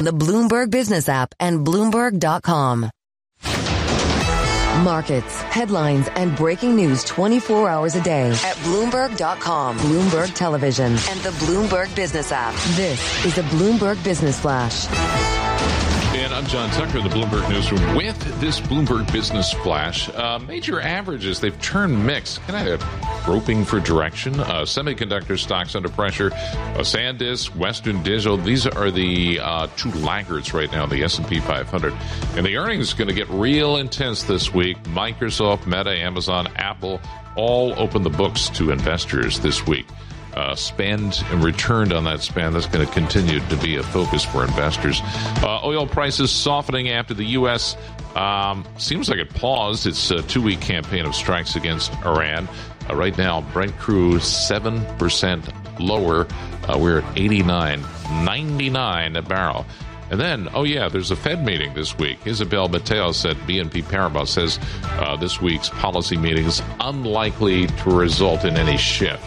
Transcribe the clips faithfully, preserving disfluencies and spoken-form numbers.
the Bloomberg Business app and Bloomberg dot com. Markets, headlines, and breaking news twenty-four hours a day at Bloomberg dot com, Bloomberg Television, and the Bloomberg Business app. This is the Bloomberg Business Flash. And I'm John Tucker in the Bloomberg Newsroom with this Bloomberg Business Flash. Uh, major averages, they've turned mixed, kind of groping for direction. Uh, semiconductor stocks under pressure. Uh, SanDisk, Western Digital, these are the uh, two laggards right now, the S and P five hundred. And the earnings are going to get real intense this week. Microsoft, Meta, Amazon, Apple all open the books to investors this week. Uh, spend and returned on that spend. That's going to continue to be a focus for investors. Uh, oil prices softening after the U S um, seems like it paused its uh, two-week campaign of strikes against Iran. Uh, right now, Brent crude seven percent lower. Uh, we're at eighty-nine ninety-nine a barrel. And then, oh yeah, there's a Fed meeting this week. Isabel Mateo said B N P Paribas says uh, this week's policy meeting is unlikely to result in any shift.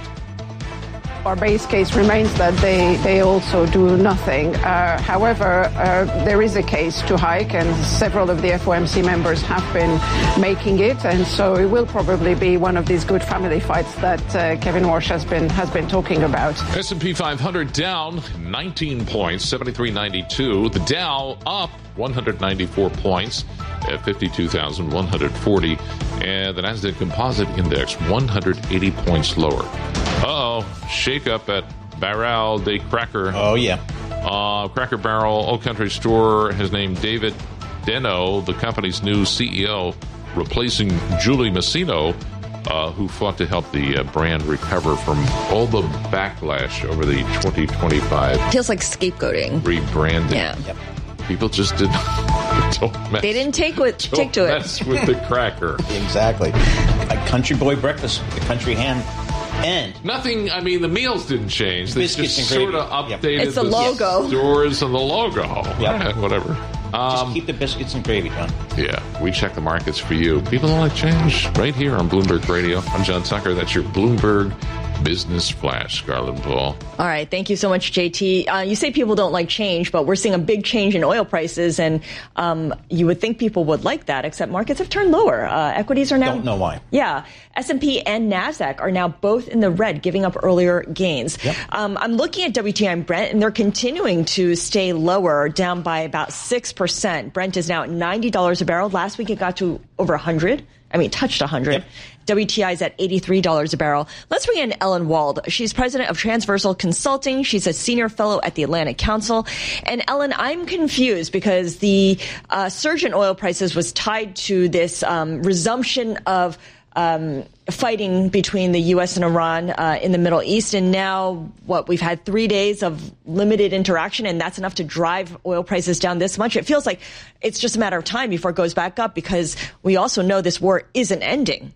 Our base case remains that they, they also do nothing. Uh, however, uh, there is a case to hike, and several of the F O M C members have been making it, and so it will probably be one of these good family fights that uh, Kevin Walsh has been has been talking about. S and P five hundred down nineteen points, seventy-three ninety-two. The Dow up one hundred ninety-four points at fifty-two thousand one hundred forty. And the Nasdaq Composite Index one hundred eighty points lower. Uh-oh, shake-up at Barrel de Cracker. Oh, yeah. Uh, Cracker Barrel Old Country Store has named David Deno the company's new C E O, replacing Julie Massino, uh, who fought to help the uh, brand recover from all the backlash over the twenty twenty-five. Feels like scapegoating. Rebranding. Yeah. Yep. People just didn't. don't mess, they didn't take with take to mess it. with the cracker. Exactly. A country boy breakfast with a country ham. And nothing, I mean, the meals didn't change. They Biscuits just and sort of gravy. updated Yep. It's the, the logo. stores and the logo. Yep. Yeah, whatever. Um, just keep the biscuits and gravy, John. Yeah, we check the markets for you. People don't like change. Right here on Bloomberg Radio. I'm John Tucker. That's your Bloomberg Business Flash, Scarlett and Paul. All right. Thank you so much, J T. Uh, you say people don't like change, but we're seeing a big change in oil prices, and um, you would think people would like that, except markets have turned lower. Uh, equities are now... Don't know why. Yeah. S and P and NASDAQ are now both in the red, giving up earlier gains. Yep. Um, I'm looking at W T I and Brent, and they're continuing to stay lower, down by about six percent. Brent is now at ninety dollars a barrel. Last week it got to over one hundred. I mean, touched one hundred. Yep. W T I is at eighty-three dollars a barrel. Let's bring in Ellen Wald. She's president of Transversal Consulting. She's a senior fellow at the Atlantic Council. And Ellen, I'm confused because the uh, surge in oil prices was tied to this um, resumption of um, fighting between the U S and Iran uh, in the Middle East. And now, what, we've had three days of limited interaction, and that's enough to drive oil prices down this much. It feels like it's just a matter of time before it goes back up, because we also know this war isn't ending.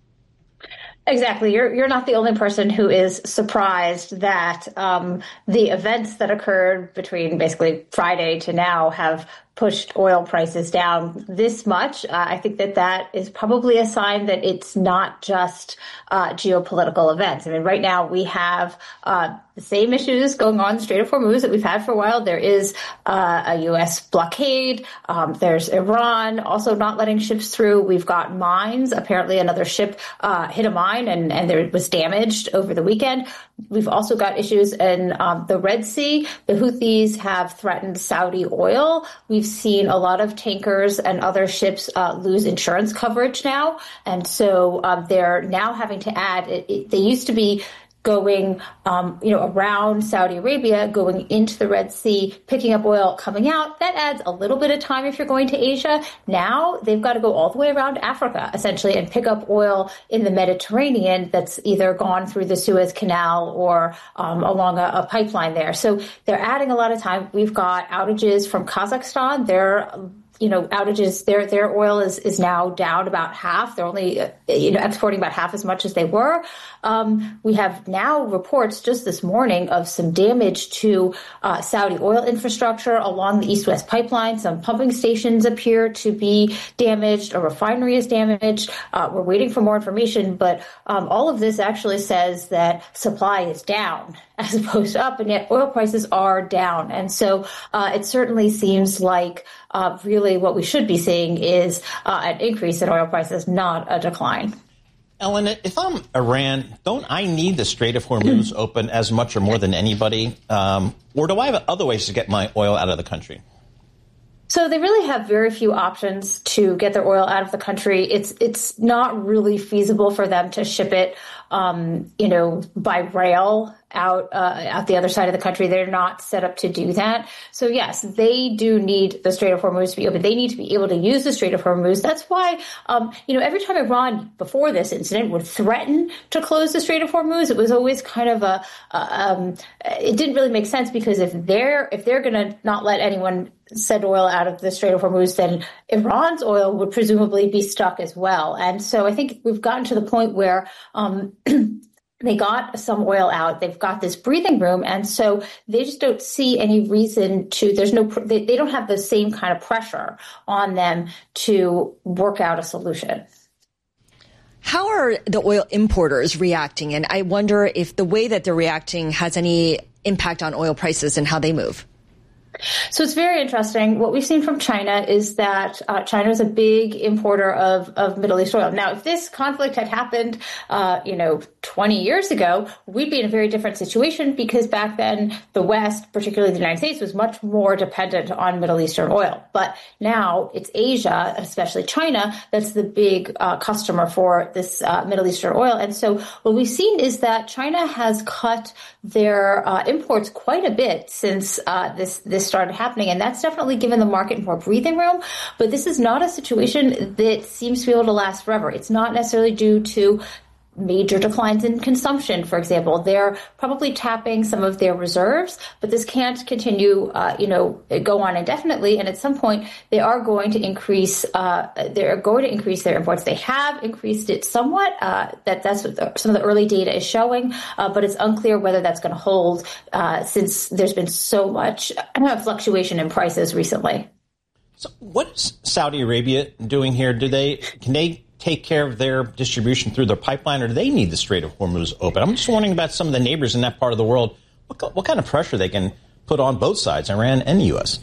Exactly. You're you're not the only person who is surprised that um, the events that occurred between basically Friday to now have pushed oil prices down this much. Uh, I think that that is probably a sign that it's not just uh, geopolitical events. I mean, right now we have uh, the same issues going on in the Strait of Hormuz that we've had for a while. There is uh, a U S blockade. Um, there's Iran also not letting ships through. We've got mines. Apparently another ship uh, hit a mine and, and there was damaged over the weekend. We've also got issues in um, the Red Sea. The Houthis have threatened Saudi oil. We've seen a lot of tankers and other ships uh, lose insurance coverage now. And so um, they're now having to add, it, it, they used to be going, um, you know, around Saudi Arabia, going into the Red Sea, picking up oil, coming out. That adds a little bit of time if you're going to Asia. Now they've got to go all the way around Africa, essentially, and pick up oil in the Mediterranean that's either gone through the Suez Canal or um, along a, a pipeline there. So they're adding a lot of time. We've got outages from Kazakhstan. They're you know, outages, their their oil is, is now down about half. They're only, uh, you know, exporting about half as much as they were. Um, we have now reports just this morning of some damage to uh, Saudi oil infrastructure along the East-West pipeline. Some pumping stations appear to be damaged. A refinery is damaged. Uh, we're waiting for more information, but um, all of this actually says that supply is down as opposed to up, and yet oil prices are down. And so uh, it certainly seems like uh, really what we should be seeing is uh, an increase in oil prices, not a decline. Ellen, if I'm Iran, don't I need the Strait of Hormuz open as much or more than anybody? Um, or do I have other ways to get my oil out of the country? So they really have very few options to get their oil out of the country. It's it's not really feasible for them to ship it, um, you know, by rail out uh, out the other side of the country. They're not set up to do that. So yes, they do need the Strait of Hormuz to be open. They need to be able to use the Strait of Hormuz. That's why, um, you know, every time Iran before this incident would threaten to close the Strait of Hormuz, it was always kind of a, uh, um, it didn't really make sense, because if they're if they're going to not let anyone send oil out of the Strait of Hormuz, then Iran's oil would presumably be stuck as well. And so I think we've gotten to the point where um, they got some oil out. They've got this breathing room. And so they just don't see any reason to, there's no, they, they don't have the same kind of pressure on them to work out a solution. How are the oil importers reacting? And I wonder if the way that they're reacting has any impact on oil prices and how they move. So it's very interesting. What we've seen from China is that uh, China is a big importer of, of Middle East oil. Now, if this conflict had happened, uh, you know, twenty years ago, we'd be in a very different situation, because back then the West, particularly the United States, was much more dependent on Middle Eastern oil. But now it's Asia, especially China, that's the big uh, customer for this uh, Middle Eastern oil. And so what we've seen is that China has cut their uh, imports quite a bit since uh, this this started happening, and that's definitely given the market more breathing room. But this is not a situation that seems to be able to last forever. It's not necessarily due to major declines in consumption, for example. They're probably tapping some of their reserves, but this can't continue, uh, you know, go on indefinitely. And at some point, they are going to increase. Uh, they're going to increase their imports. They have increased it somewhat. Uh, that that's what the, some of the early data is showing, uh, but it's unclear whether that's going to hold, uh, since there's been so much uh, fluctuation in prices recently. So, what's Saudi Arabia doing here? Do they can they take care of their distribution through their pipeline, or do they need the Strait of Hormuz open? I'm just wondering about some of the neighbors in that part of the world. What, what kind of pressure they can put on both sides, Iran and the U S?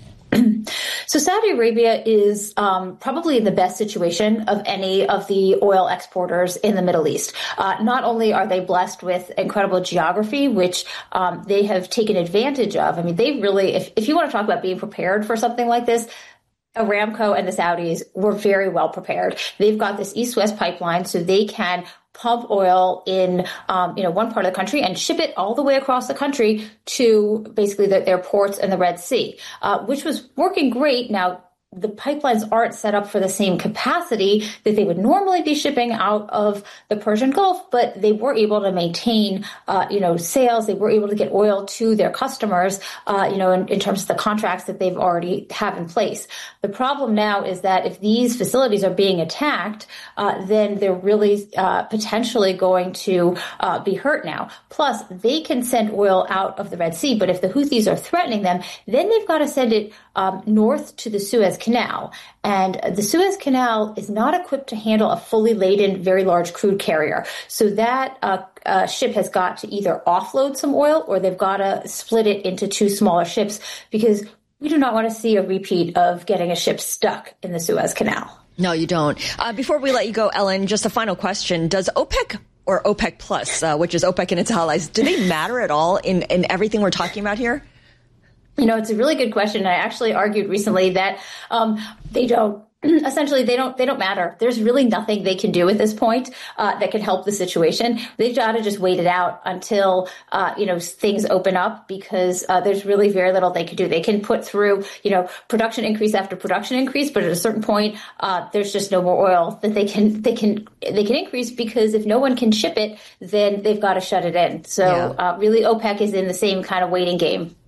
So Saudi Arabia is um, probably in the best situation of any of the oil exporters in the Middle East. Uh, not only are they blessed with incredible geography, which um, they have taken advantage of. I mean, they really, if, if you want to talk about being prepared for something like this, Aramco and the Saudis were very well prepared. They've got this east-west pipeline, so they can pump oil in, um, you know, one part of the country and ship it all the way across the country to basically the, their ports in the Red Sea, uh, which was working great. Now, the pipelines aren't set up for the same capacity that they would normally be shipping out of the Persian Gulf, but they were able to maintain, uh, you know, sales. They were able to get oil to their customers, uh, you know, in, in terms of the contracts that they've already have in place. The problem now is that if these facilities are being attacked, uh, then they're really uh, potentially going to uh, be hurt now. Plus, they can send oil out of the Red Sea, but if the Houthis are threatening them, then they've got to send it um, north to the Suez Canal. And the Suez Canal is not equipped to handle a fully laden, very large crude carrier. So that uh, uh, ship has got to either offload some oil, or they've got to split it into two smaller ships, because we do not want to see a repeat of getting a ship stuck in the Suez Canal. No, you don't. Uh, before we let you go, Ellen, just a final question. Does OPEC or OPEC Plus, uh, which is OPEC and its allies, do they matter at all in, in everything we're talking about here? You know, it's a really good question. I actually argued recently that um, they don't. Essentially, they don't they don't matter. There's really nothing they can do at this point uh, that can help the situation. They've got to just wait it out until, uh, you know, things open up, because uh, there's really very little they can do. They can put through, you know, production increase after production increase, but at a certain point, uh, there's just no more oil that they can they can they can increase, because if no one can ship it, then they've got to shut it in. So yeah. uh, really, OPEC is in the same kind of waiting game.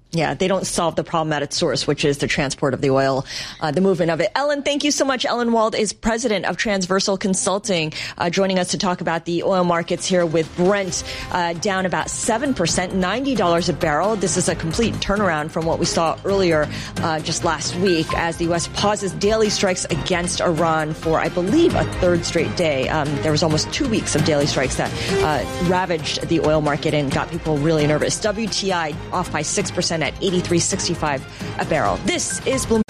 Yeah, they don't solve the problem at its source, which is the transport of the oil, uh, the movement of it. Ellen, thank you so much. Ellen Wald is president of Transversal Consulting, uh, joining us to talk about the oil markets here with Brent uh, down about seven percent, ninety dollars a barrel. This is a complete turnaround from what we saw earlier uh, just last week as the U S pauses daily strikes against Iran for, I believe, a third straight day. Um, there was almost two weeks of daily strikes that uh, ravaged the oil market and got people really nervous. W T I off by six percent at eighty-three sixty-five a barrel. This is Bloomberg.